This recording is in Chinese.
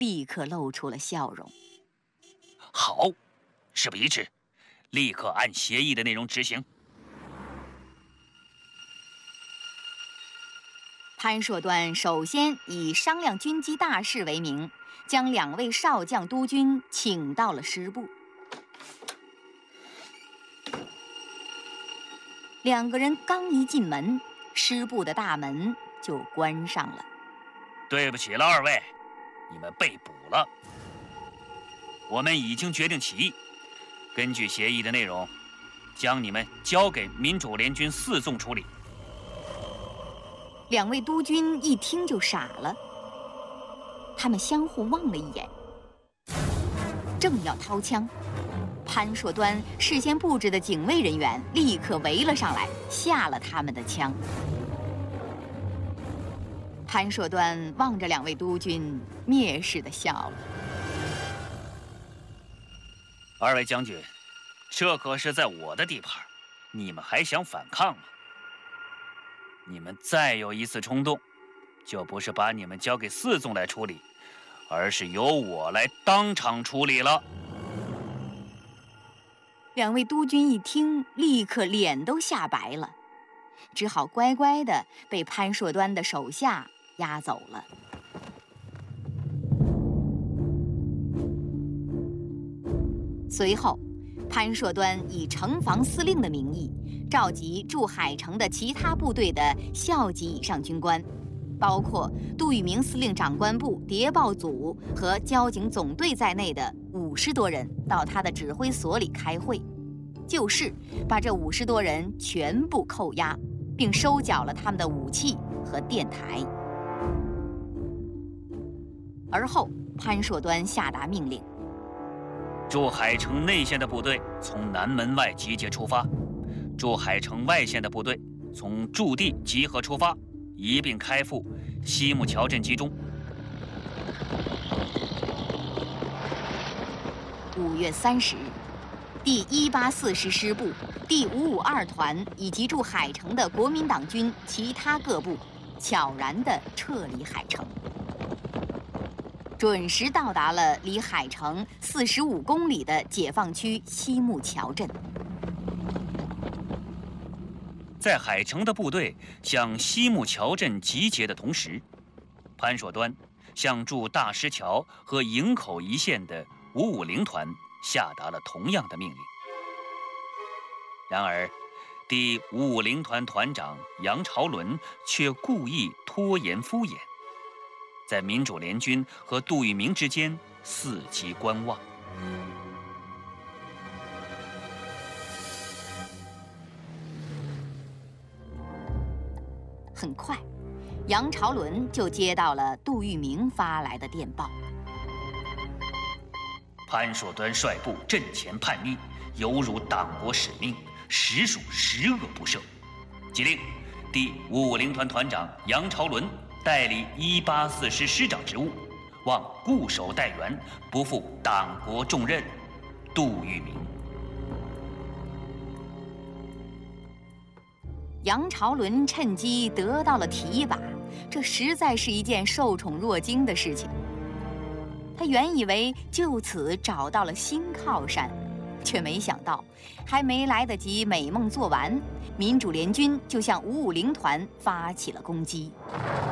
立刻露出了笑容。 好，事不宜迟，立刻按协议的内容执行。 潘硕端首先以商量军机大事为名，将2位少将督军请到了师部。2个人刚一进门，师部的大门就关上了。 对不起了，2位，你们被捕了。我们已经决定起义，根据协议的内容，将你们交给民主联军4纵处理。 2位督军一听就傻了，他们相互望了一眼，正要掏枪，潘硕端事先布置的警卫人员立刻围了上来，下了他们的枪。潘硕端望着2位督军，蔑视地笑了。 2位将军，这可是在我的地盘，你们还想反抗吗？你们再有一次冲动，就不是把你们交给4纵来处理，而是由我来当场处理了。 2位督军一听，立刻脸都吓白了，只好乖乖地被潘硕端的手下押走了。随后，潘硕端以城防司令的名义，召集驻海城的其他部队的校级以上军官，包括杜聿明司令长官部谍报组和交警总队在内的50多人到他的指挥所里开会，就是把这50多人全部扣押，并收缴了他们的武器和电台。而后，潘硕端下达命令： 驻海城内线的部队从南门外集结出发，驻海城外线的部队从驻地集合出发，一并开赴西木桥镇集中。 5月30日，第184师师部、第552团以及驻海城的国民党军其他各部，悄然地撤离海城，准时到达了离海城45公里的解放区西木桥镇。 在海城的部队向西木桥镇集结的同时，潘硕端向驻大石桥和营口一线的550团下达了同样的命令。然而，第550团团长杨朝伦却故意拖延敷衍，在民主联军和杜聿明之间伺机观望。 很快，杨朝伦就接到了杜聿明发来的电报： 潘硕端率部阵前叛逆，有辱党国使命，实属10恶不赦。即令第550团团长杨朝伦代理184师师长职务，望固守待援，不负党国重任。杜聿明。 杨朝伦趁机得到了提拔，这实在是一件受宠若惊的事情。他原以为就此找到了新靠山，却没想到还没来得及美梦做完，民主联军就向550团发起了攻击。